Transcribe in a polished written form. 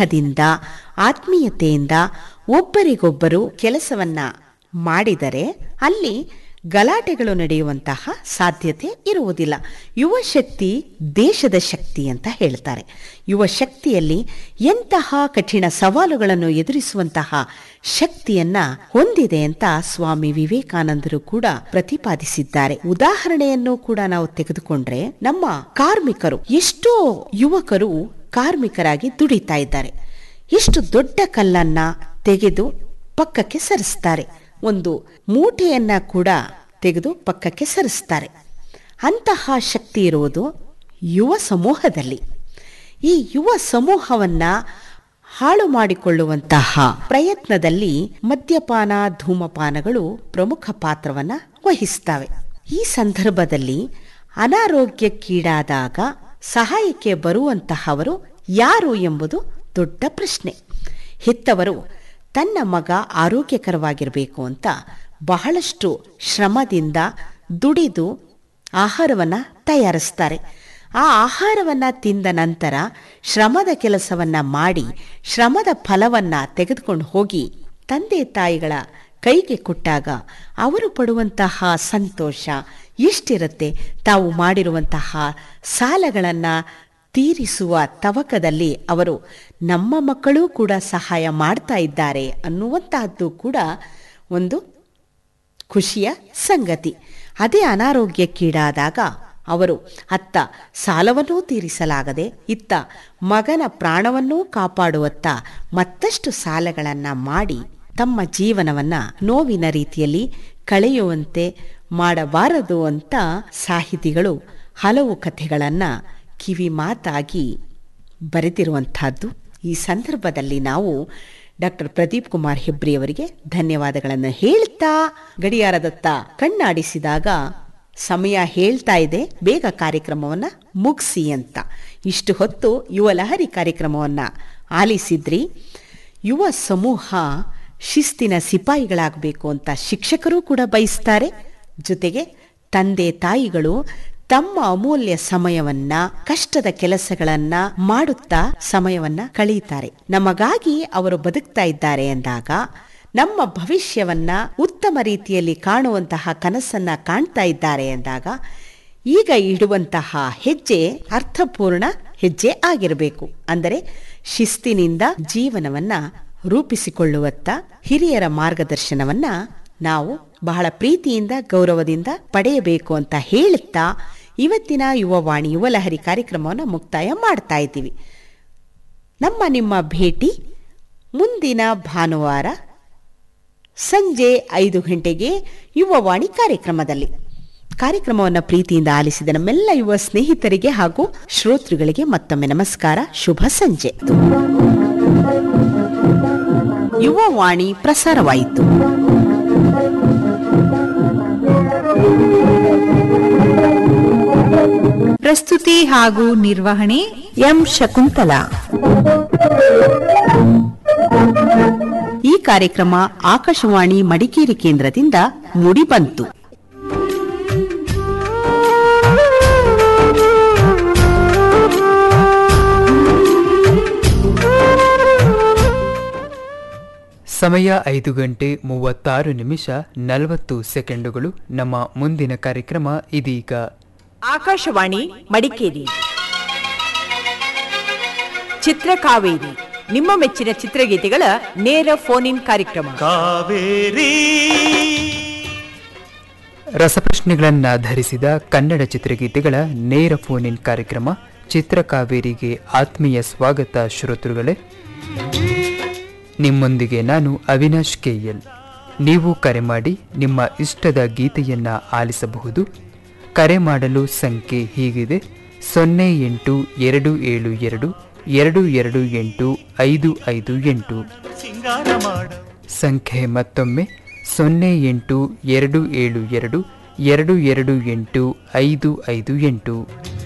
ಸ್ನೇಹದಿಂದ ಆತ್ಮೀಯತೆಯಿಂದ ಒಬ್ಬರಿಗೊಬ್ಬರು ಕೆಲಸವನ್ನ ಮಾಡಿದರೆ ಅಲ್ಲಿ ಗಲಾಟೆಗಳು ನಡೆಯುವಂತಹ ಸಾಧ್ಯತೆ ಇರುವುದಿಲ್ಲ. ಯುವ ಶಕ್ತಿ ದೇಶದ ಶಕ್ತಿ ಅಂತ ಹೇಳ್ತಾರೆ. ಯುವ ಶಕ್ತಿಯಲ್ಲಿ ಎಂತಹ ಕಠಿಣ ಸವಾಲುಗಳನ್ನು ಎದುರಿಸುವಂತಹ ಶಕ್ತಿಯನ್ನ ಹೊಂದಿದೆ ಅಂತ ಸ್ವಾಮಿ ವಿವೇಕಾನಂದರು ಕೂಡ ಪ್ರತಿಪಾದಿಸಿದ್ದಾರೆ. ಉದಾಹರಣೆಯನ್ನು ಕೂಡ ನಾವು ತೆಗೆದುಕೊಂಡ್ರೆ ನಮ್ಮ ಕಾರ್ಮಿಕರು, ಎಷ್ಟೋ ಯುವಕರು ಕಾರ್ಮಿಕರಾಗಿ ದುಡಿತಾ ಇದ್ದಾರೆ. ಎಷ್ಟು ದೊಡ್ಡ ಕಲ್ಲನ್ನ ತೆಗೆದು ಪಕ್ಕಕ್ಕೆ ಸರಿಸ್ತಾರೆ, ಒಂದು ಮೂಟೆಯನ್ನ ಕೂಡ ತೆಗೆದು ಪಕ್ಕಕ್ಕೆ ಸರಿಸ್ತಾರೆ. ಅಂತಹ ಶಕ್ತಿ ಇರುವುದು ಯುವ ಸಮೂಹದಲ್ಲಿ. ಈ ಯುವ ಸಮೂಹವನ್ನ ಹಾಳು ಮಾಡಿಕೊಳ್ಳುವಂತಹ ಪ್ರಯತ್ನದಲ್ಲಿ ಮದ್ಯಪಾನ, ಧೂಮಪಾನಗಳು ಪ್ರಮುಖ ಪಾತ್ರವನ್ನ ವಹಿಸ್ತವೆ. ಈ ಸಂದರ್ಭದಲ್ಲಿ ಅನಾರೋಗ್ಯಕ್ಕೀಡಾದಾಗ ಸಹಾಯಕ್ಕೆ ಬರುವಂತಹವರು ಯಾರು ಎಂಬುದು ದೊಡ್ಡ ಪ್ರಶ್ನೆ. ಹೆತ್ತವರು ತನ್ನ ಮಗ ಆರೋಗ್ಯಕರವಾಗಿರಬೇಕು ಅಂತ ಬಹಳಷ್ಟು ಶ್ರಮದಿಂದ ದುಡಿದು ಆಹಾರವನ್ನು ತಯಾರಿಸ್ತಾರೆ. ಆ ಆಹಾರವನ್ನು ತಿಂದ ನಂತರ ಶ್ರಮದ ಕೆಲಸವನ್ನು ಮಾಡಿ ಶ್ರಮದ ಫಲವನ್ನು ತೆಗೆದುಕೊಂಡು ಹೋಗಿ ತಂದೆ ತಾಯಿಗಳ ಕೈಗೆ ಕೊಟ್ಟಾಗ ಅವರು ಪಡುವಂತಹ ಸಂತೋಷ ಎಷ್ಟಿರುತ್ತೆ. ತಾವು ಮಾಡಿರುವಂತಹ ಸಾಲಗಳನ್ನು ತೀರಿಸುವ ತವಕದಲ್ಲಿ ಅವರು ನಮ್ಮ ಮಕ್ಕಳೂ ಕೂಡ ಸಹಾಯ ಮಾಡ್ತಾ ಇದ್ದಾರೆ ಅನ್ನುವಂತಹದ್ದು ಕೂಡ ಒಂದು ಖುಷಿಯ ಸಂಗತಿ. ಅದೇ ಅನಾರೋಗ್ಯಕ್ಕೀಡಾದಾಗ ಅವರು ಅತ್ತ ಸಾಲವನ್ನೂ ತೀರಿಸಲಾಗದೆ ಇತ್ತ ಮಗನ ಪ್ರಾಣವನ್ನೂ ಕಾಪಾಡುವತ್ತ ಮತ್ತಷ್ಟು ಸಾಲಗಳನ್ನು ಮಾಡಿ ತಮ್ಮ ಜೀವನವನ್ನ ನೋವಿನ ರೀತಿಯಲ್ಲಿ ಕಳೆಯುವಂತೆ ಮಾಡಬಾರದು ಅಂತ ಸಾಹಿತಿಗಳು ಹಲವು ಕಥೆಗಳನ್ನು ಕಿವಿ ಮಾತಾಗಿ ಬರೆದಿರುವಂತಹದ್ದು. ಈ ಸಂದರ್ಭದಲ್ಲಿ ನಾವು ಡಾಕ್ಟರ್ ಪ್ರದೀಪ್ ಕುಮಾರ್ ಹೆಬ್ರಿಯವರಿಗೆ ಧನ್ಯವಾದಗಳನ್ನು ಹೇಳ್ತಾ ಗಡಿಯಾರದತ್ತ ಕಣ್ಣಾಡಿಸಿದಾಗ ಸಮಯ ಹೇಳ್ತಾ ಇದೆ ಬೇಗ ಕಾರ್ಯಕ್ರಮವನ್ನು ಮುಗಿಸಿ ಅಂತ. ಇಷ್ಟು ಹೊತ್ತು ಯುವ ಲಹರಿ ಕಾರ್ಯಕ್ರಮವನ್ನು ಆಲಿಸಿದ್ರಿ. ಯುವ ಸಮೂಹ ಶಿಸ್ತಿನ ಸಿಪಾಯಿಗಳಾಗಬೇಕು ಅಂತ ಶಿಕ್ಷಕರು ಕೂಡ ಬಯಸ್ತಾರೆ. ಜೊತೆಗೆ ತಂದೆ ತಾಯಿಗಳು ತಮ್ಮ ಅಮೂಲ್ಯ ಸಮಯವನ್ನ ಕಷ್ಟದ ಕೆಲಸಗಳನ್ನ ಮಾಡುತ್ತಾ ಸಮಯವನ್ನ ಕಳೆಯುತ್ತಾರೆ. ನಮಗಾಗಿ ಅವರು ಬದುಕ್ತಾ ಇದ್ದಾರೆ ಎಂದಾಗ ನಮ್ಮ ಭವಿಷ್ಯವನ್ನ ಉತ್ತಮ ರೀತಿಯಲ್ಲಿ ಕಾಣುವಂತಹ ಕನಸನ್ನ ಕಾಣ್ತಾ ಇದ್ದಾರೆ ಎಂದಾಗ ಈಗ ಇಡುವಂತಹ ಹೆಜ್ಜೆ ಅರ್ಥಪೂರ್ಣ ಹೆಜ್ಜೆ ಆಗಿರಬೇಕು. ಅಂದರೆ ಶಿಸ್ತಿನಿಂದ ಜೀವನವನ್ನ ರೂಪಿಸಿಕೊಳ್ಳುವತ್ತ ಹಿರಿಯರ ಮಾರ್ಗದರ್ಶನವನ್ನ ನಾವು ಬಹಳ ಪ್ರೀತಿಯಿಂದ ಗೌರವದಿಂದ ಪಡೆಯಬೇಕು ಅಂತ ಹೇಳುತ್ತಾ ಇವತ್ತಿನ ಯುವವಾಣಿ ಯುವಲಹರಿ ಕಾರ್ಯಕ್ರಮವನ್ನು ಮುಕ್ತಾಯ ಮಾಡ್ತಾ ಇದ್ದೀವಿ. ನಿಮ್ಮ ಭೇಟಿ ಮುಂದಿನ ಭಾನುವಾರ ಸಂಜೆ 5 ಗಂಟೆಗೆ ಯುವವಾಣಿ ಕಾರ್ಯಕ್ರಮದಲ್ಲಿ. ಕಾರ್ಯಕ್ರಮವನ್ನು ಪ್ರೀತಿಯಿಂದ ಆಲಿಸಿದ ನಮ್ಮೆಲ್ಲ ಯುವ ಸ್ನೇಹಿತರಿಗೆ ಹಾಗೂ ಶ್ರೋತೃಗಳಿಗೆ ಮತ್ತೊಮ್ಮೆ ನಮಸ್ಕಾರ, ಶುಭ ಸಂಜೆ. ಯುವವಾಣಿ ಪ್ರಸಾರವಾಯಿತು. ಪ್ರಸ್ತುತಿ ಹಾಗೂ ನಿರ್ವಹಣೆ ಎಂ ಶಕುಂತಲಾ. ಈ ಕಾರ್ಯಕ್ರಮ ಆಕಾಶವಾಣಿ ಮಡಿಕೇರಿ ಕೇಂದ್ರದಿಂದ ಮೂಡಿಬಂತು. ಸಮಯ 5:36:40 ನಮ್ಮ ಮುಂದಿನ ಕಾರ್ಯಕ್ರಮ ಇದೀಗ. ಆಕಾಶವಾಣಿ ಮಡಿಕೇರಿ ಚಿತ್ರಕಾವೇರಿ, ನಿಮ್ಮ ಮೆಚ್ಚಿನ ಚಿತ್ರಗೀತೆಗಳ ನೇರ ಫೋನ್ ಇನ್ ಕಾರ್ಯಕ್ರಮ. ಕಾವೇರಿ ರಸಪ್ರಶ್ನೆಗಳನ್ನಾಧರಿಸಿದ ಕನ್ನಡ ಚಿತ್ರಗೀತೆಗಳ ನೇರ ಫೋನ್ ಇನ್ ಕಾರ್ಯಕ್ರಮ ಚಿತ್ರಕಾವೇರಿಗೆ ಆತ್ಮೀಯ ಸ್ವಾಗತ ಶ್ರೋತೃಗಳೇ. ನಿಮ್ಮೊಂದಿಗೆ ನಾನು ಅವಿನಾಶ್ KL. ನೀವು ಕರೆ ಮಾಡಿ ನಿಮ್ಮ ಇಷ್ಟದ ಗೀತೆಯನ್ನ ಆಲಿಸಬಹುದು. ಕರೆ ಮಾಡಲು ಸಂಖ್ಯೆ ಹೀಗಿದೆ: 082722285558. ಸಂಖ್ಯೆ ಮತ್ತೊಮ್ಮೆ 082722285558.